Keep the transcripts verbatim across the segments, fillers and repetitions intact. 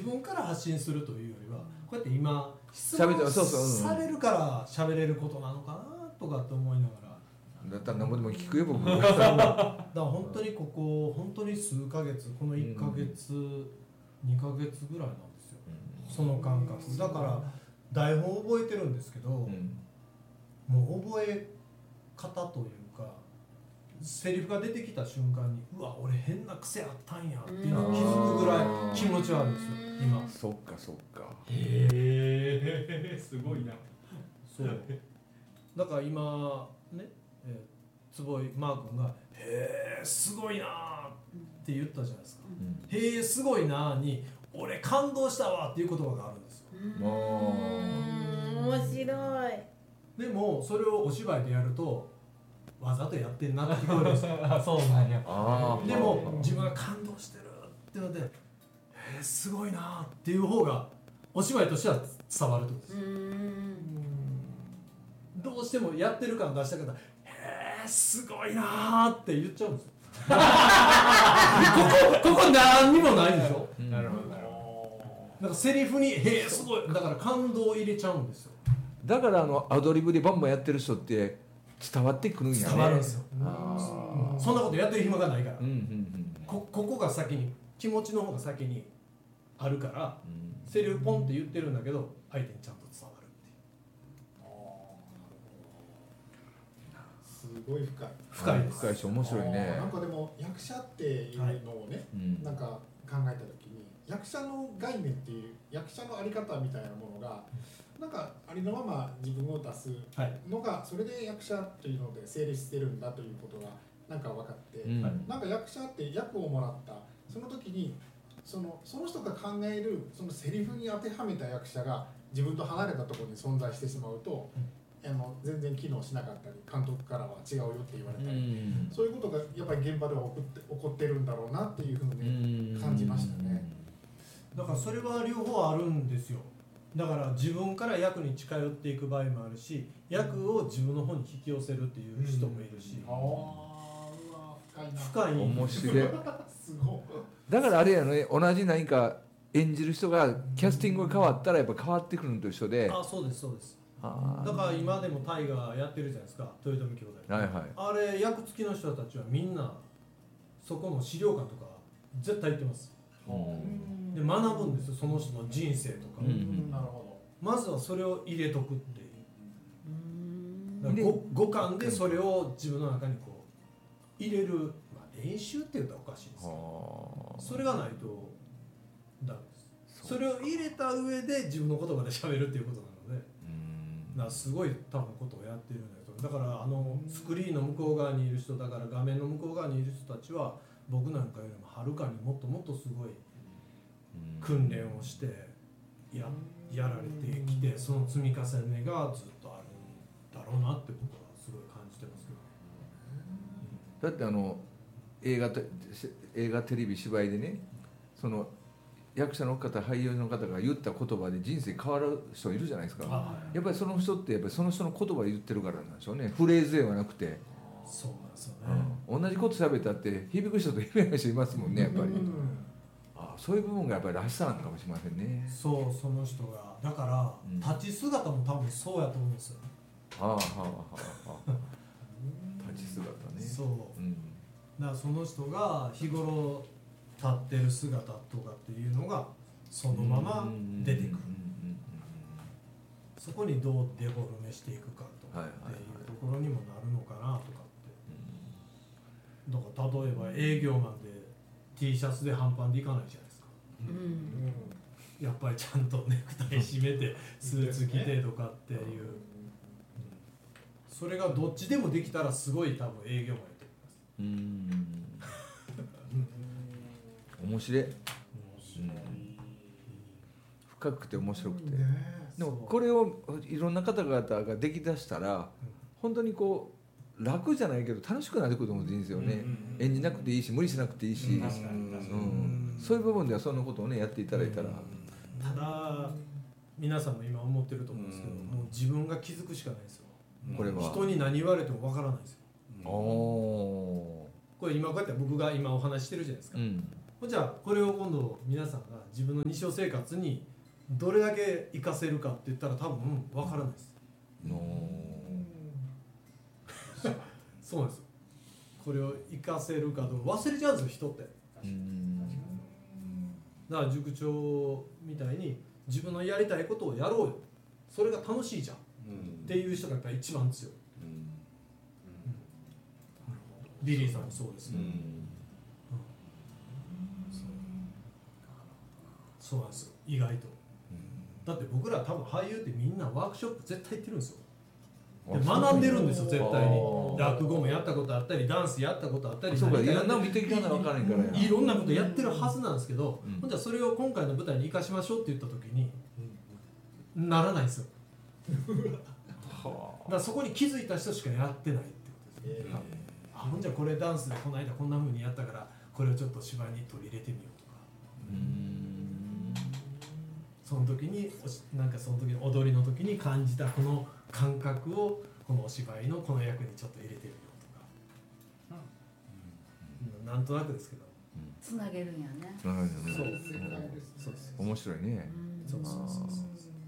分から発信するというよりはこうやって今質喋って問そうそううんされるから喋れることなのかなとかって思いながらだったら何もでも聞くよ僕だから本当にここ本当に数ヶ月このいっかげつ、うん、にかげつぐらいなんですよ、うん、その感覚だから台本覚えてるんですけど、うん、もう覚え方というかセリフが出てきた瞬間にうわ俺変な癖あったんやっていうのを気づくぐらい気持ち悪いんですよ今。 そっかそっかへえすごいな。 そうだから今ね、えー、坪井マー君が「へえすごいな」って言ったじゃないですか「うん、へえすごいな」に「俺感動したわ」っていう言葉があるんですよ。 うーん面白い。 でもそれをお芝居でやるとわざとやってるなって聞こえるんですよそうなんや。 でも自分が感動してるってので「へえすごいな」っていう方がお芝居としては伝わるってことです。うーんどうしてもやってる感出した方「へえすごいな」って言っちゃうんですよここここ何にもないんでしょ。 なるほどなるほど。なんかセリフに「へえすごい」だから感動を入れちゃうんですよ。だからあのアドリブでバンバンやってる人って伝わってくるんやね。 伝わるんですよ。そんなことやってる暇がないから、うんうんうん、こ, ここが先に気持ちの方が先にあるから、うん、セリフポンって言ってるんだけど相手にちゃんと伝わるっていう。 すごい深い深いです。 深いし面白いね。 なんかでも役者っていうのをね、はい、なんか考えた時に役者の概念っていう役者のあり方みたいなものがなんかありのまま自分を出すのが、はい、それで役者というので成立してるんだということがなんか分かって、うん、なんか役者って役をもらったその時にその、その人が考えるそのセリフに当てはめた役者が自分と離れたところに存在してしまうと、うん、あの全然機能しなかったり監督からは違うよって言われたり、うん、そういうことがやっぱり現場では起こって、起こってるんだろうなっていうふうに感じましたね。 だからそれは両方あるんですよ。だから自分から役に近寄っていく場合もあるし役を自分の方に引き寄せるっていう人もいるし、うん、あうわ深いな深い面白いすごいだからあれやね同じ何か演じる人がキャスティングが変わったらやっぱ変わってくるのと一緒で、 あそうですそうです。だから今でもタイガーやってるじゃないですか豊臣兄弟、 はいはい、 あれ役付きの人たちはみんなそこの資料館とか絶対行ってます。で学ぶんですよその人の人生とか、うんうん、なるほど。まずはそれを入れとくっていう、うん、五感でそれを自分の中にこう入れる、まあ、練習って言うとおかしいですけどそれがないとダメです。 そ, それを入れた上で自分の言葉で喋るっていうことなので、うん、だからすごい多分ことをやってるんだけどだからあのスクリーンの向こう側にいる人だから画面の向こう側にいる人たちは僕なんかよりもはるかにもっともっとすごい訓練をして や, やられてきてその積み重ねがずっとあるんだろうなって僕はすごい感じてますけど、うん、だってあの映画, 映画テレビ芝居でねその役者の方俳優の方が言った言葉で人生変わる人いるじゃないですか、はい、やっぱりその人ってやっぱりその人の言葉で言ってるからなんでしょうね。フレーズではなくてそうなんですよね、 うん、同じこと喋ったって響く人と響かない人いますもんねやっぱり、うんそういう部分がやっぱりらしさなのかもしれませんね。 そうその人がだから、うん、立ち姿も多分そうやと思うんですよ。 はあはあはあはあ立ち姿ね。 そう、うん、だからその人が日頃立ってる姿とかっていうのがそのまま出てくる。そこにどうデフォルメしていくかとかっていうところにもなるのかなとかって、だから例えば営業マンで T シャツで半パンでいかないじゃないですか、うん、やっぱりちゃんとネクタイ締めてスーツ着てとかっていう、うん、それがどっちでもできたらすごい多分営業マンやと思います。 うん面白い、面白い、うん、深くて面白くて、ね、でもこれをいろんな方々ができだしたら、うん、本当にこう楽じゃないけど楽しくなってくると思うんですよね、うんうんうん、演じなくていいし無理しなくていいし、うん確かに確かに、うん、そういう部分ではそんなことをねやっていただいたら、うん、 ただ皆さんも今思ってると思うんですけど、うん、もう自分が気づくしかないですよ、これは人に何言われてもわからないですよ、うん、これ今こうやって僕が今お話してるじゃないですか、うん、 じゃあこれを今度皆さんが自分の日常生活にどれだけ活かせるかって言ったら多分分からないです。 のそうなんですよ。これを活かせるかどうか忘れちゃうんですよ人って。 うんだから塾長みたいに自分のやりたいことをやろうよ、それが楽しいじゃん、うん、っていう人がやっぱり一番強い、うんうん、ビリーさんもそうですね、うんうん、そうなんですよ意外と、うん、だって僕ら多分俳優ってみんなワークショップ絶対行ってるんですよ。で学んでるんですよ絶対に。落語もやったことあったりダンスやったことあったり、 そうかいろんな見てきたら分からへんからやいろんなことやってるはずなんですけど、うん、ほんじゃそれを今回の舞台に生かしましょうって言った時に、うん、ならないんですよだからそこに気づいた人しかやってないってことですね、えー、あほんじゃこれダンスでこの間こんな風にやったからこれをちょっと芝居に取り入れてみようとか、うーんその時になんかその時の踊りの時に感じたこの感覚をこのお芝居のこの役にちょっと入れてみようとか、うん、なんとなくですけどつなげるんやね。 つながるよね。 そうそう面白いね。 そうそうそうそう。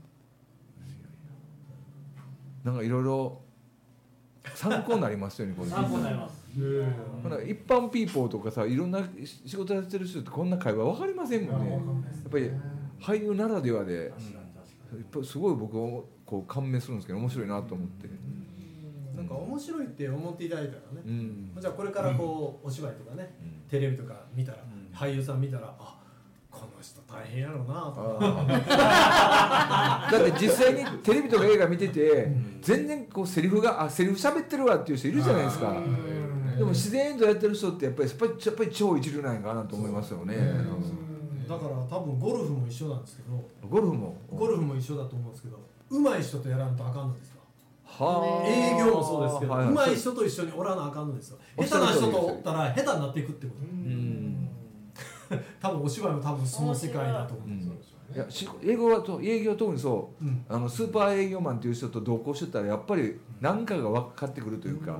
なんかいろいろ参考になりますよねこれ。 参考になります。 ほな一般ピーポーとかさいろんな仕事やってる人ってこんな会話分かりませんもんね。やっぱり俳優ならではで。すごい僕はこう感銘するんですけど面白いなと思って、 うん、なんか面白いって思っていただいたらね、うん、じゃあこれからこう、うん、お芝居とかね、うん、テレビとか見たら、うん、俳優さん見たらあこの人大変やろうなとかだって実際にテレビとか映画見てて全然こうセリフがあセリフ喋ってるわっていう人いるじゃないですか。でも自然とやってる人ってやっぱりやっぱり超一流なんやかなと思いますよね。 だから多分ゴルフも一緒なんですけどゴルフもゴルフも一緒だと思うんですけど上手い人とやらんとあかんのですよ。は営業もそうですけど、はいはい、上手い人と一緒におらなあかんのですよ。下手な人とおったら下手になっていくってこと。うん多分お芝居も多分その世界だと思うんですよ、うん、いや英語はと営業は特にそう、うん、あのスーパー営業マンっていう人と同行してたらやっぱり何かが分かってくるというか、うん、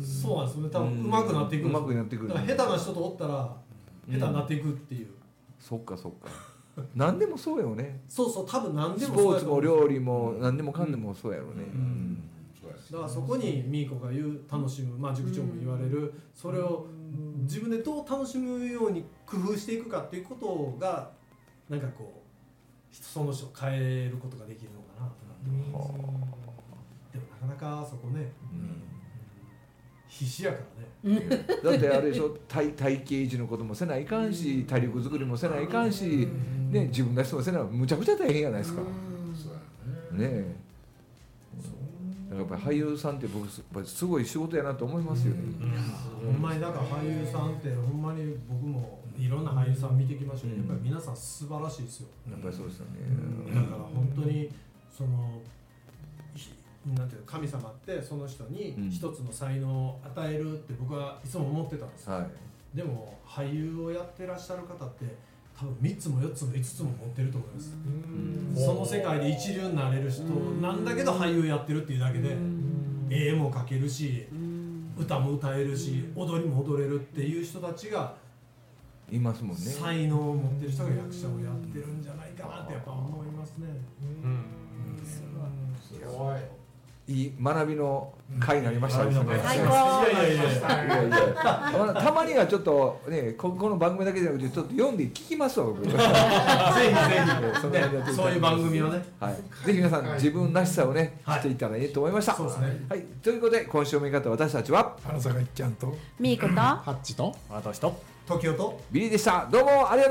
そうなんですよね。多分上手くなっていくんですよ。 上手くなってくる。 だから下手な人とおったら下手になっていくっていう、うん、 そっかそっか何でもそうよね。 そうそう多分何でもそうや。スポーツも料理も何でもかんでもそうやろうね、うんうん、 だからそこにミーコが言う楽しむ、まあ塾長も言われるそれを自分でどう楽しむように工夫していくかっていうことがなんかこうその人を変えることができるのかなと思って、うん、でもなかなかそこね、うん、必死やからね、 だってあれでしょ 体, 体型維持のこともせないかんし体力作りもせないかんし、ね、自分の人もせないむちゃくちゃ大変やないですか、うん、ねえやっぱり俳優さんって僕すごい仕事やなと思いますよね、 うん、ほんまにだから俳優さんってほんまに僕もいろんな俳優さん見てきましたけど、うん、やっぱり皆さん素晴らしいですよ。 やっぱりそうですよね、 だから本当にそのなんていう神様ってその人に一つの才能を与えるって僕はいつも思ってたんですよ、はい、でも俳優をやってらっしゃる方って多分みっつもよっつもいつつも持ってると思います。その世界で一流になれる人なんだけど俳優やってるっていうだけで絵も描けるし歌も歌えるし踊りも踊れるっていう人たちがいますもんね。 才能を持ってる人が役者をやってるんじゃないかなってやっぱ思いますね。うん、すごいいい学びの会になりましたですね。 最高。いやいやいやいやいやたまにはちょっとねここの番組だけじゃなくてちょっと読んで聞きますわ僕。ぜひぜひそ, ね、そういう番組をね、 はい、ぜひ皆さん、はい、自分らしさをね、はい、していったらいいと思いました。 そうですね。 はい、ということで今週の見方私たちは花坂いっちゃんとミーコとハッチと私と時代とビリーでした。どうもありがとうございました。